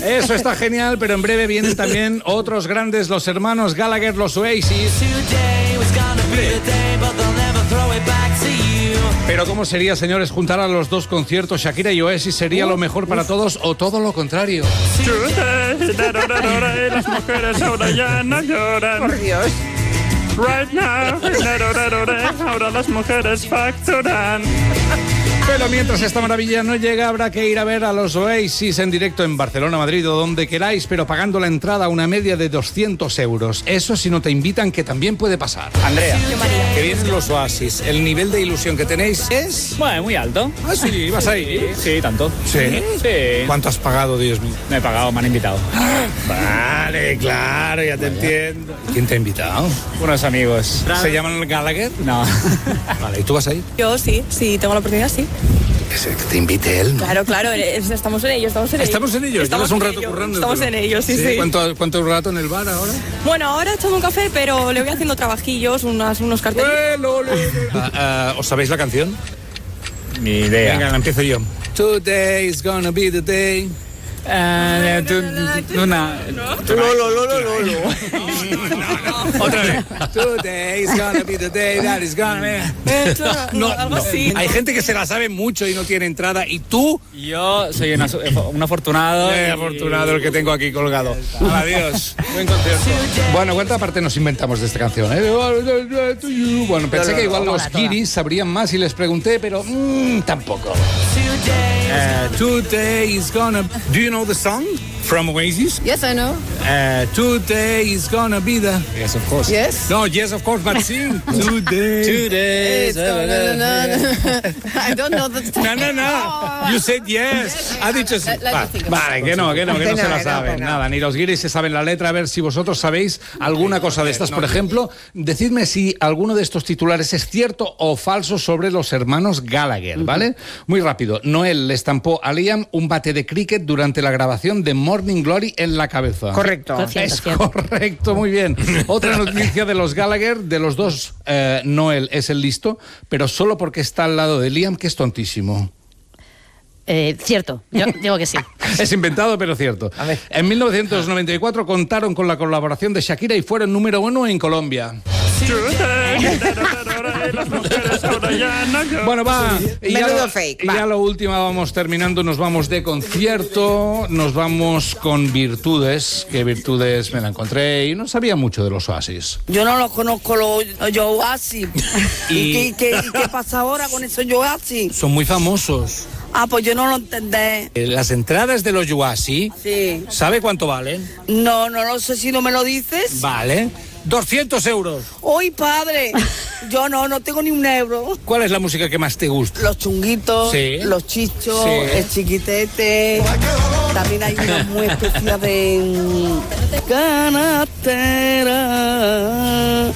Eso está genial, pero en breve vienen también otros grandes, los hermanos Gallagher, los Oasis. Pero ¿cómo sería, señores, juntar a los dos conciertos? Shakira y Oasis, ¿sería lo mejor para todos o todo lo contrario? Las mujeres ahora ya no lloran. Por Dios. Right now, ahora las mujeres facturan. Pero mientras esta maravilla no llega, habrá que ir a ver a los Oasis en directo en Barcelona, Madrid o donde queráis, pero pagando la entrada a una media de 200 euros. Eso si no te invitan, que también puede pasar. Andrea, que vienen los Oasis. ¿El nivel de ilusión que tenéis es...? Bueno, muy alto. Ah, sí, ¿vas a ir? Sí, tanto. ¿Sí? Sí. ¿Cuánto has pagado, Dios mío? Me he pagado, me han invitado. Vale, claro, ya te entiendo. ¿Quién te ha invitado? Unos amigos. ¿Se llaman Gallagher? No. Vale, ¿y tú vas a ir? Yo sí, tengo la oportunidad, sí. Que te invite él, ¿no? Claro, estamos en ello, ¿Estamos en ello? Estamos ¿Llevas un en rato ello, currando? estamos en ello, sí. ¿Cuánto rato en el bar ahora? Bueno, ahora he echado un café, pero le voy haciendo trabajillos, unos carteles. ¿Os sabéis la canción? Ni idea. Venga, la empiezo yo. Today is gonna be the day. Otra vez. Today is gonna be the day that is gonna be... Algo así. Hay gente que se la sabe mucho y no tiene entrada. ¿Y tú? Yo soy un afortunado. Afortunado el que tengo aquí colgado. Adiós. Buen concierto. Bueno, ¿cuánta parte nos inventamos de esta canción? Bueno, pensé que igual los guiris sabrían más y les pregunté, pero tampoco. Today is gonna... Do you know the song from Oasis? Yes, I know. Today is gonna be the... Yes, of course. Yes. No, yes, of course, but sing. Today. I don't know the No. You said yes. Ha dicho sí. Vale, que no se la saben. Nada, ni los guiris se saben la letra. A ver si vosotros sabéis alguna cosa de estas. Por ejemplo, decidme si alguno de estos titulares es cierto o falso sobre los hermanos Gallagher, ¿vale? Muy rápido. Noel le estampó a Liam un bate de cricket durante la grabación de Morning Glory en la cabeza. Correcto. Es correcto, muy bien. Otra noticia de los Gallagher, de los dos, Noel es el listo, pero solo porque está al lado de Liam, que es tontísimo. Cierto, yo digo que sí. Es inventado, pero cierto. En 1994 contaron con la colaboración de Shakira y fueron número 1 en Colombia. Bueno, va. Menudo fake. Y ya lo último, vamos terminando. Nos vamos de concierto. Nos vamos con Virtudes. Que Virtudes me la encontré y no sabía mucho de los Oasis. Yo no los conozco, los Oasis. ¿Y qué pasa ahora con esos Oasis? Son muy famosos. Ah, pues yo no lo entendé. Las entradas de los Oasis, Sí. ¿sabe cuánto valen? No lo sé si no me lo dices. Vale. 200 euros. ¡Uy, padre! Yo no tengo ni un euro. ¿Cuál es la música que más te gusta? Los chunguitos, Sí. los chichos, Sí. el chiquitete. También hay una muy especial de canastera,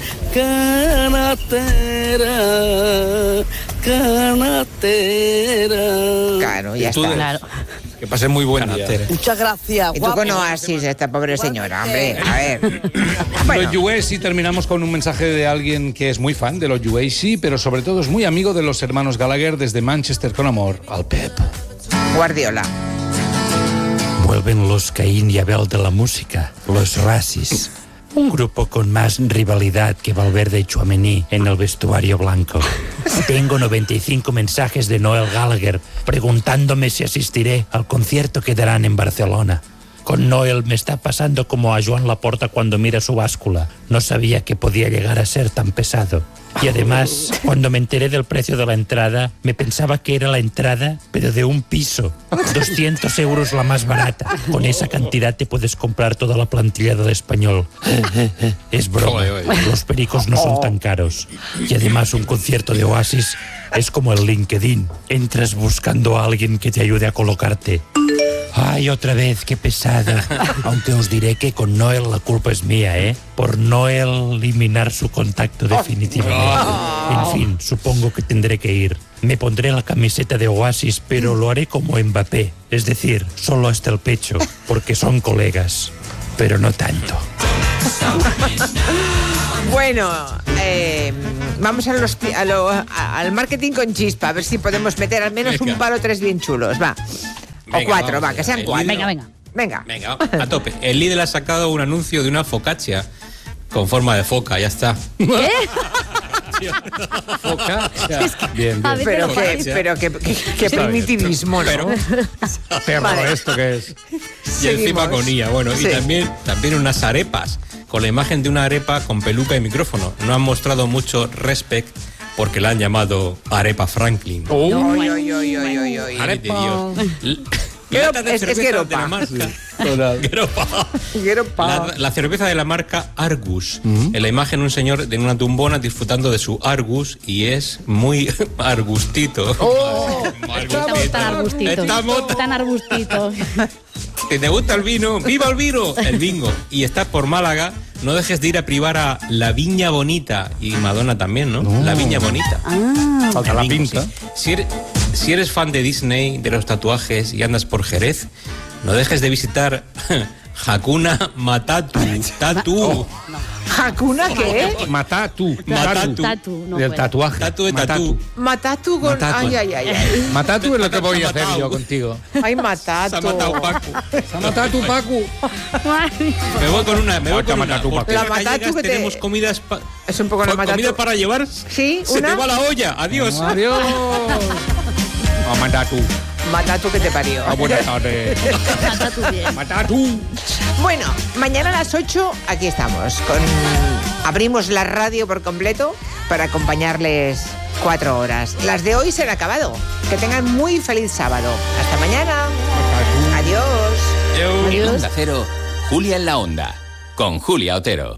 canastera. Claro, ya está. Claro. Que pase muy buena. Muchas gracias, Y tú guapo. con Oasis, esta pobre señora, hombre. A ver. Bueno, Los Oasis, terminamos con un mensaje de alguien que es muy fan de los Oasis, pero sobre todo es muy amigo de los hermanos Gallagher desde Manchester con amor, al Pep. Guardiola. Vuelven los Caín y Abel de la música, los Oasis. Un grupo con más rivalidad que Valverde y Tchouaméni en el vestuario blanco. Tengo 95 mensajes de Noel Gallagher preguntándome si asistiré al concierto que darán en Barcelona. Con Noel me está pasando como a Joan Laporta cuando mira su báscula. No sabía que podía llegar a ser tan pesado. Y además, cuando me enteré del precio de la entrada, me pensaba que era la entrada, pero de un piso. 200 euros la más barata. Con esa cantidad te puedes comprar toda la plantilla del Español. Es broma. Los pericos no son tan caros. Y además un concierto de Oasis es como el LinkedIn. Entras buscando a alguien que te ayude a colocarte. Ay, otra vez, qué pesada. Aunque os diré que con Noel la culpa es mía, ¿eh? Por no eliminar su contacto definitivamente. En fin, supongo que tendré que ir. Me pondré la camiseta de Oasis, pero lo haré como Mbappé. Es decir, solo hasta el pecho, porque son colegas. Pero no tanto. Bueno, vamos al marketing con chispa, a ver si podemos meter al menos un par o tres bien chulos, va. O cuatro, va, que sean cuatro. Venga. Venga. Venga, a tope. El Lidl ha sacado un anuncio de una focaccia con forma de foca, ya está. ¿Qué? Focaccia. Es que Bien, a bien. veces Pero qué primitivismo, ¿no? Perro, Vale. ¿esto qué es? Y encima con IA, bueno, Sí. y también unas arepas, con la imagen de una arepa con peluca y micrófono. No han mostrado mucho respect porque la han llamado Arepa Franklin. Oy, oy, oy, oy, oy, oy. Madre de Dios. Gueropa, Lata de es cerveza gueropa. de la marca. Total. Gueropa. La cerveza de la marca Argus. En la imagen un señor en una tumbona disfrutando de su Argus y es muy argustito. estamos tan arbustitos. Estamos Tan arbustitos. Si te gusta el vino, ¡viva el vino! El bingo. Y estás por Málaga, no dejes de ir a privar a La Viña Bonita. Y Madonna también, ¿no? La Viña Bonita. Falta la El bingo, pinta. sí. Si eres fan de Disney, de los tatuajes y andas por Jerez, no dejes de visitar Hakuna Matatu. Tatu. ¿Hakuna qué? Matatu. Tatu, no Del puedo. tatuaje. Tatu de tatú. Matatu con... Matatu. Ay. Matatu es lo que voy a hacer matado. yo contigo. Ay, Se Matatu. ha matado Paco. Se ha matado tu Pacu. Me voy con una. Otra Matatu, Porque La en Matatu Gallegas que te- tenemos comidas... Es un poco la Matatu. Comida para llevar. Sí, Se una. te va la olla. Adiós. Adiós. Oh, Matatu. Matatu que te parió. Ah, buenas tardes. Mata tú bien. Matatu. Bueno, mañana a las 8 aquí estamos. Abrimos la radio por completo para acompañarles 4 horas. Las de hoy se han acabado. Que tengan muy feliz sábado. Hasta mañana. Adiós. Adiós. Onda Cero, Julia en la Onda, con Julia Otero.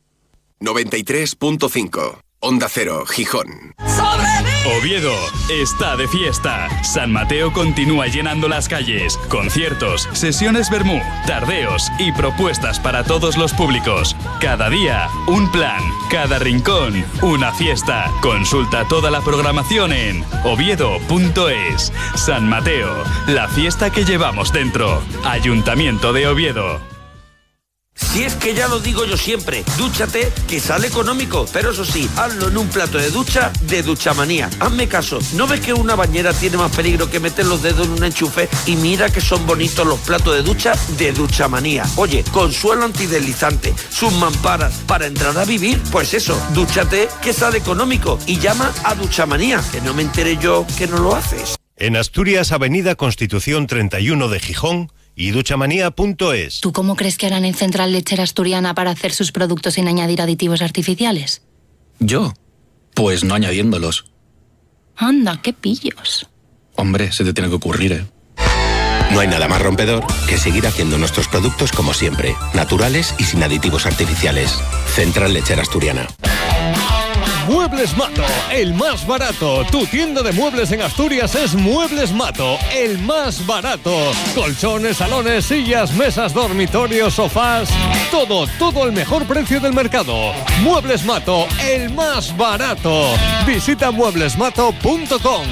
93.5 Onda Cero, Gijón. Oviedo está de fiesta. San Mateo continúa llenando las calles. Conciertos, sesiones vermú, tardeos y propuestas para todos los públicos. Cada día, un plan. Cada rincón, una fiesta. Consulta toda la programación en oviedo.es. San Mateo, la fiesta que llevamos dentro. Ayuntamiento de Oviedo. Si es que ya lo digo yo siempre, dúchate que sale económico, pero eso sí, hazlo en un plato de ducha de Duchamanía. Hazme caso, ¿no ves que una bañera tiene más peligro que meter los dedos en un enchufe? Y mira que son bonitos los platos de ducha de Duchamanía. Oye, con suelo antideslizante, sus mamparas para entrar a vivir, pues eso, dúchate que sale económico y llama a Duchamanía, que no me enteré yo que no lo haces. En Asturias, Avenida Constitución 31 de Gijón y duchamanía.es. ¿Tú cómo crees que harán en Central Lechera Asturiana para hacer sus productos sin añadir aditivos artificiales? ¿Yo? Pues no añadiéndolos. Anda, qué pillos. Hombre, se te tiene que ocurrir, ¿eh? No hay nada más rompedor que seguir haciendo nuestros productos como siempre, naturales y sin aditivos artificiales. Central Lechera Asturiana. Muebles Mato, el más barato. Tu tienda de muebles en Asturias es Muebles Mato, el más barato. Colchones, salones, sillas, mesas, dormitorios, sofás. Todo el mejor precio del mercado. Muebles Mato, el más barato. Visita mueblesmato.com.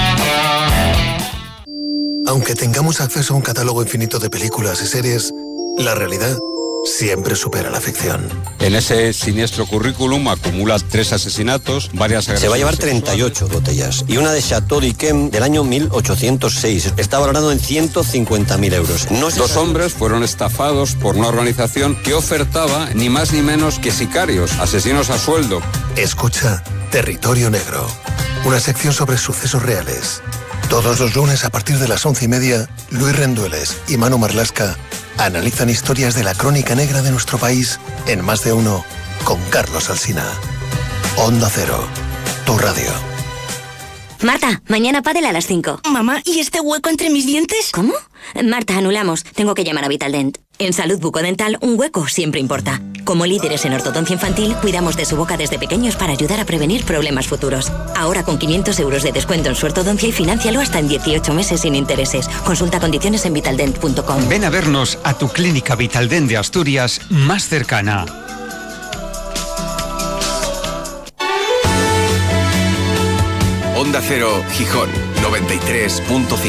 Aunque tengamos acceso a un catálogo infinito de películas y series, la realidad siempre supera la ficción. En ese siniestro currículum acumula 3 asesinatos, varias agresiones. Se va a llevar 38 botellas y una de Chateau d'Yquem del año 1806. Está valorado en 150.000 euros. Dos hombres fueron estafados por una organización que ofertaba ni más ni menos que sicarios, asesinos a sueldo. Escucha Territorio Negro, una sección sobre sucesos reales. Todos los lunes a partir de las 11:30, Luis Rendueles y Manu Marlasca analizan historias de la crónica negra de nuestro país en Más de Uno con Carlos Alsina. Onda Cero, tu radio. Marta, mañana pádel a las 5. Mamá, ¿y este hueco entre mis dientes? ¿Cómo? Marta, anulamos. Tengo que llamar a Vitaldent. En salud bucodental, un hueco siempre importa. Como líderes en ortodoncia infantil, cuidamos de su boca desde pequeños para ayudar a prevenir problemas futuros. Ahora con 500 euros de descuento en su ortodoncia y financialo hasta en 18 meses sin intereses. Consulta condiciones en vitaldent.com. Ven a vernos a tu clínica Vitaldent de Asturias más cercana. Onda Cero, Gijón, 93.5.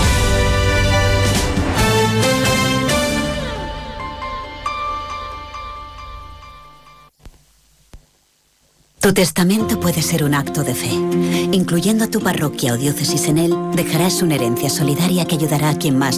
Tu testamento puede ser un acto de fe. Incluyendo a tu parroquia o diócesis en él, dejarás una herencia solidaria que ayudará a quien más